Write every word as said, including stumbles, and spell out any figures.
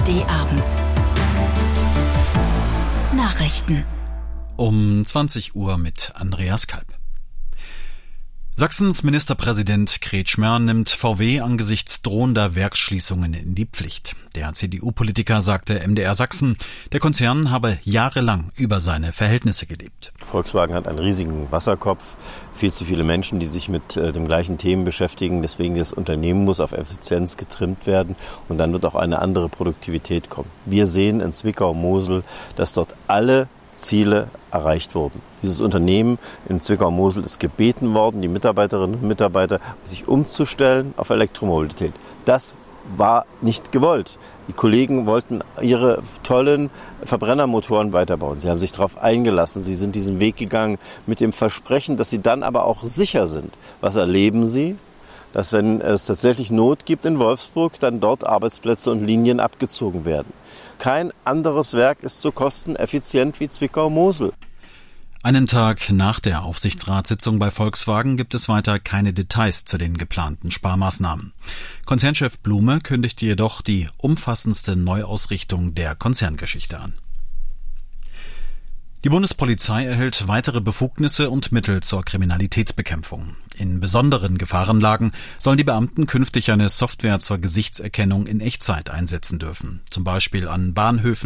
D Abend. Nachrichten. Um zwanzig Uhr mit Andreas Kalb. Sachsens Ministerpräsident Kretschmer nimmt V W angesichts drohender Werksschließungen in die Pflicht. Der C D U-Politiker sagte M D R Sachsen, der Konzern habe jahrelang über seine Verhältnisse gelebt. Volkswagen hat einen riesigen Wasserkopf, viel zu viele Menschen, die sich mit äh, den gleichen Themen beschäftigen. Deswegen das Unternehmen muss auf Effizienz getrimmt werden und dann wird auch eine andere Produktivität kommen. Wir sehen in Zwickau-Mosel, dass dort alle Ziele erreicht wurden. Dieses Unternehmen in Zwickau-Mosel ist gebeten worden, die Mitarbeiterinnen und Mitarbeiter, sich umzustellen auf Elektromobilität. Das war nicht gewollt. Die Kollegen wollten ihre tollen Verbrennermotoren weiterbauen. Sie haben sich darauf eingelassen. Sie sind diesen Weg gegangen mit dem Versprechen, dass sie dann aber auch sicher sind. Was erleben sie? Dass, wenn es tatsächlich Not gibt in Wolfsburg, dann dort Arbeitsplätze und Linien abgezogen werden. Kein anderes Werk ist so kosteneffizient wie Zwickau-Mosel. Einen Tag nach der Aufsichtsratssitzung bei Volkswagen gibt es weiter keine Details zu den geplanten Sparmaßnahmen. Konzernchef Blume kündigte jedoch die umfassendste Neuausrichtung der Konzerngeschichte an. Die Bundespolizei erhält weitere Befugnisse und Mittel zur Kriminalitätsbekämpfung. In besonderen Gefahrenlagen sollen die Beamten künftig eine Software zur Gesichtserkennung in Echtzeit einsetzen dürfen, zum Beispiel an Bahnhöfen